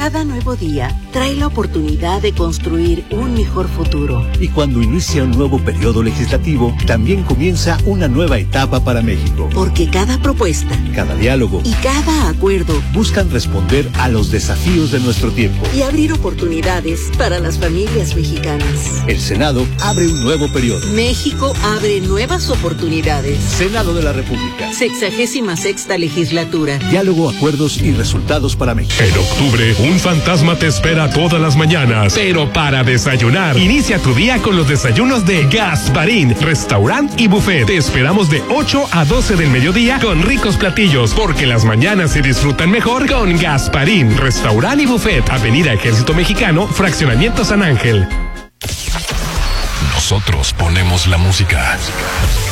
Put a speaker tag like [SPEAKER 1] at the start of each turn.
[SPEAKER 1] Cada nuevo día trae la oportunidad de construir un mejor futuro.
[SPEAKER 2] Y cuando inicia un nuevo periodo legislativo, también comienza una nueva etapa para México.
[SPEAKER 1] Porque cada propuesta,
[SPEAKER 2] cada diálogo
[SPEAKER 1] y cada acuerdo
[SPEAKER 2] buscan responder a los desafíos de nuestro tiempo
[SPEAKER 1] y abrir oportunidades para las familias mexicanas.
[SPEAKER 2] El Senado abre un nuevo periodo.
[SPEAKER 1] México abre nuevas oportunidades.
[SPEAKER 2] Senado de la República.
[SPEAKER 1] 66ª legislatura.
[SPEAKER 2] Diálogo, acuerdos y resultados para México.
[SPEAKER 3] En octubre, un fantasma te espera todas las mañanas, pero para desayunar. Inicia tu día con los desayunos de Gasparín, restaurant y buffet. Te esperamos de 8 a 12 del mediodía con ricos platillos, porque las mañanas se disfrutan mejor con Gasparín, restaurant y buffet. Avenida Ejército Mexicano, Fraccionamiento San Ángel.
[SPEAKER 4] Nosotros ponemos la música.